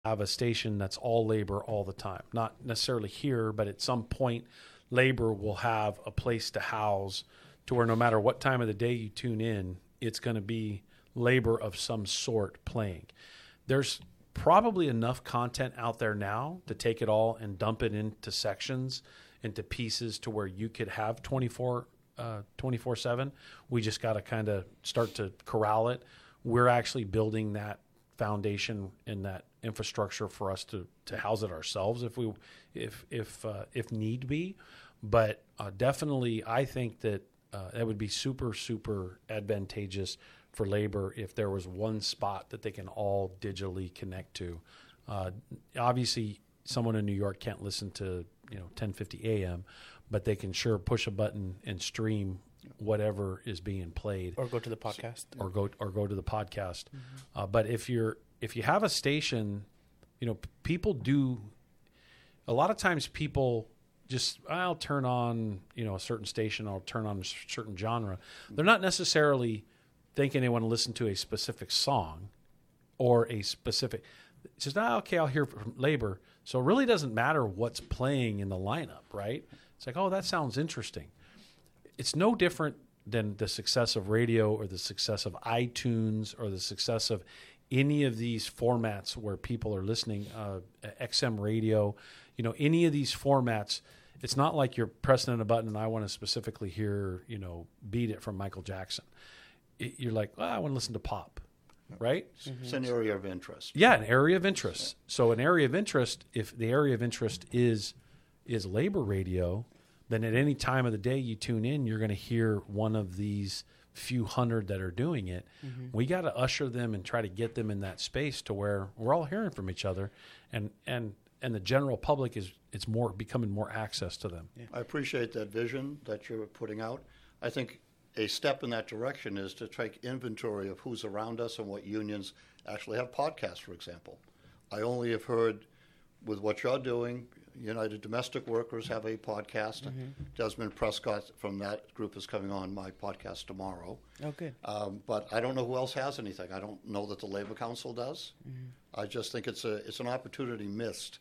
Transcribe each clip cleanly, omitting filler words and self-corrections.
have a station that's all labor all the time. Not necessarily here, but at some point, labor will have a place to house to where no matter what time of the day you tune in, it's going to be labor of some sort playing. There's probably enough content out there now to take it all and dump it into sections, into pieces to where you could have 24/7. We just got to kind of start to corral it. We're actually building that foundation and that infrastructure for us to house it ourselves if need be. But definitely, I think that it would be super, super advantageous for labor if there was one spot that they can all digitally connect to. Obviously, someone in New York can't listen to 10:50 a.m., but they can sure push a button and stream whatever is being played, or go to the podcast, or go to the podcast. But if you have a station, people do. A lot of times, people just I'll turn on a certain station, I'll turn on a certain genre. They're not necessarily thinking they want to listen to a specific song or a specific. It's just okay, I'll hear from labor. So it really doesn't matter what's playing in the lineup, right? It's like, oh, that sounds interesting. It's no different than the success of radio or the success of iTunes or the success of any of these formats where people are listening, XM radio, any of these formats. It's not like you're pressing a button and I want to specifically hear, Beat It from Michael Jackson. You're like, I want to listen to pop, right? It's an area of interest. Yeah, an area of interest. So an area of interest, if the area of interest is labor radio, then at any time of the day you tune in, you're going to hear one of these few hundred that are doing it. We got to usher them and try to get them in that space to where we're all hearing from each other, and the general public it's more becoming more access to them. Yeah. I appreciate that vision that you're putting out. I think a step in that direction is to take inventory of who's around us and what unions actually have podcasts, for example. I only have heard with what you're doing, United Domestic Workers have a podcast. Desmond Prescott from that group is coming on my podcast tomorrow. Oh, good. But I don't know who else has anything. I don't know that the Labor Council does. I just think it's an opportunity missed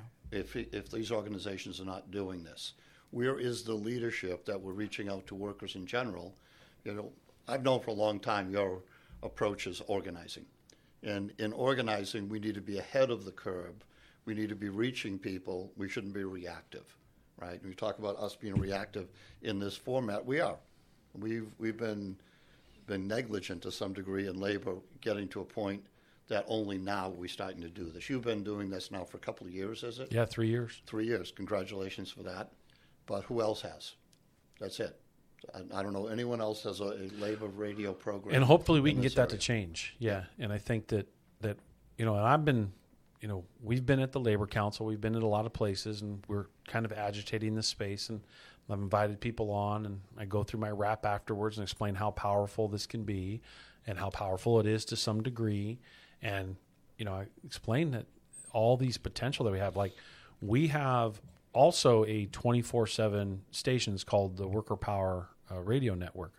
if these organizations are not doing this. Where is the leadership that we're reaching out to workers in general? I've known for a long time your approach is organizing. And in organizing, we need to be ahead of the curve. We need to be reaching people. We shouldn't be reactive, right? When you talk about us being reactive in this format, we are. We've been negligent to some degree in labor, getting to a point that only now we're starting to do this. You've been doing this now for a couple of years, is it? Yeah, 3 years. 3 years. Congratulations for that. But who else has? That's it. I don't know anyone else has a labor radio program. And hopefully we can get that to change. Yeah. And I think that and I've been, we've been at the Labor Council, we've been at a lot of places, and we're kind of agitating this space, and I've invited people on, and I go through my rap afterwards and explain how powerful this can be and how powerful it is to some degree. And, I explain that all these potential that we have, like we have also a 24/7 stations called the Worker Power Radio Network.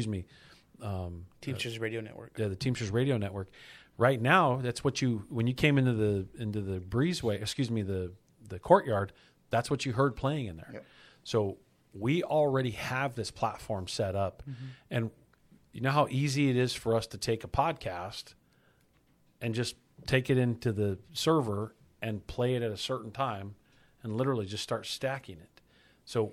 Teamsters Radio Network. Yeah, the Teamsters Radio Network. Right now, that's what when you came into the breezeway, the courtyard, that's what you heard playing in there. Yep. So we already have this platform set up, and you know how easy it is for us to take a podcast and just take it into the server and play it at a certain time and literally just start stacking it. So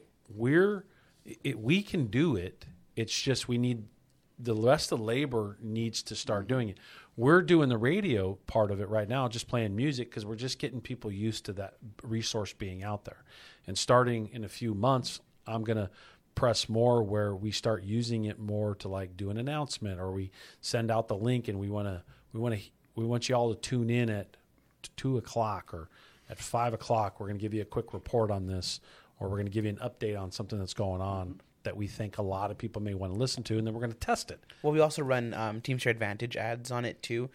we can do it. It's just we need the rest of the labor needs to start doing it. We're doing the radio part of it right now, just playing music, because we're just getting people used to that resource being out there. And starting in a few months, I'm going to press more where we start using it more to like do an announcement, or we send out the link and we want you all to tune in at 2:00 or at 5:00. We're going to give you a quick report on this, or we're going to give you an update on something that's going on that we think a lot of people may want to listen to, and then we're going to test it. Well, we also run Teamster Advantage ads on it too,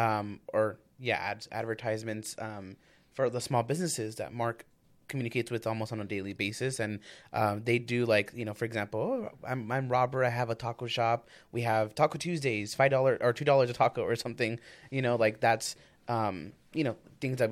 advertisements for the small businesses that Mark communicates with almost on a daily basis, and they do for example, I'm Robert. I have a taco shop. We have Taco Tuesdays, $5 or $2 a taco or something. That's things that